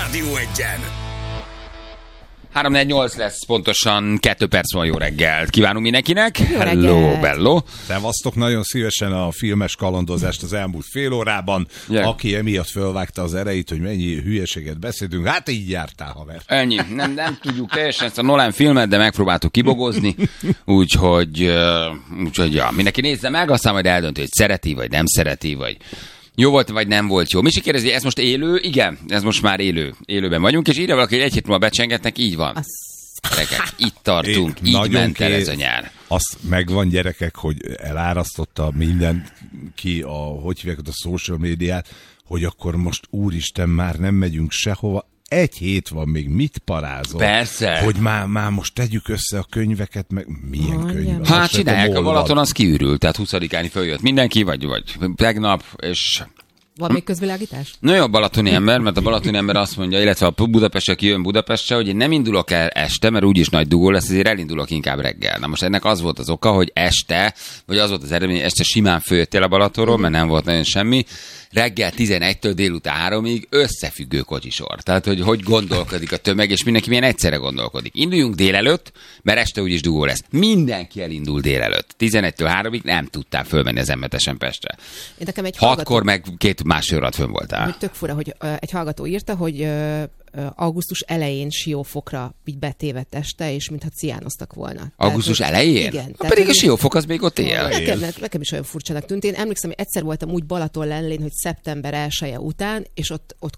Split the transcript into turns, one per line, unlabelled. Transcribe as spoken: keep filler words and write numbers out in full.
Rádió Egyen.
három negyvennyolc lesz, pontosan kettő perc van, jó reggelt. Kívánunk mindenkinek.
Jó
Hello,
reggelt.
bello.
Szevasztok, nagyon szívesen a filmes kalandozást az elmúlt fél órában.
Yeah.
Aki emiatt fölvágta az erejét, hogy mennyi hülyeséget beszélünk, hát így jártál, haver.
Ennyi. Nem, nem tudjuk teljesen ezt a Nolan filmet, de megpróbáltuk kibogozni. Úgyhogy, uh, úgyhogy ja, mindenki nézze meg, aztán majd eldönti, hogy szereti, vagy nem szereti, vagy jó volt, vagy nem volt jó. Misi kérdezi, ez most élő? Igen, ez most már élő. Élőben vagyunk, és írja valaki, hogy egy hét múlva becsengetnek, így van. Gyerekek, itt tartunk,
Én
így
nagyon
ment el
kér-
ez a nyár.
Azt megvan, gyerekek, hogy elárasztotta mindenki a, hogy hívják ott a social médiát, hogy akkor most úristen, már nem megyünk sehova. Egy hét van még, mit parázol?
Persze.
Hogy már, már most tegyük össze a könyveket, meg milyen
Mondjam.
könyv? Az
Hát
se
csinálják, a
tudom,
Balaton az kiürült, tehát huszadikán följött mindenki, vagy, vagy tegnap, és...
Van még közvilágítás?
Na jó, a balatoni ember, mert a balatoni ember azt mondja, illetve a Budapestre kijön Budapestre, hogy én nem indulok el este, mert úgyis nagy dugó lesz, ezért elindulok inkább reggel. Na most ennek az volt az oka, hogy este, vagy az volt az eredmény, este simán följöttél a Balatonról, mert nem volt nagyon semmi, reggel tizenegytől délután háromig összefüggő kocsisor. Tehát, hogy hogy gondolkodik a tömeg, és mindenki milyen egyszerre gondolkodik. Induljunk délelőtt, mert este úgyis dugó lesz. Mindenki elindul délelőtt. tizenegytől háromig nem tudtál fölmenni az em hetesen Pestre.
Én nekem egy
Hatkor meg két másfél órát fönn voltál.
hogy tök fura, hogy ö, egy hallgató írta, hogy ö, ö, augusztus elején Siófokra így betévedt este, és mintha ciánoztak volna.
Augusztus
Tehát,
elején?
Igen.
Ha
Tehát,
pedig a
hogy-
Siófok az még ott él.
Nekem, nekem is olyan furcsának tűnt. Én emlékszem, hogy egyszer voltam úgy Balaton lellén, hogy szeptember elseje után, és ott, ott